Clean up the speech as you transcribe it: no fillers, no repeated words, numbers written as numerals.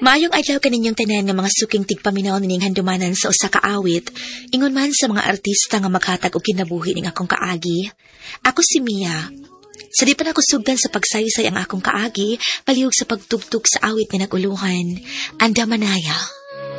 Maayong adlaw kaninyong tanan nga mga suking tigpaminaw nining handumanan sa usa ka awit, ingon man sa mga artista nga maghatag og kinabuhi ning akong kaagi. Ako si Mia. Sa di pa ako sugdan sa pagsaysay ang akong kaagi, palihog sa pagtugtog sa awit nga naguluhan, Anda Manaya.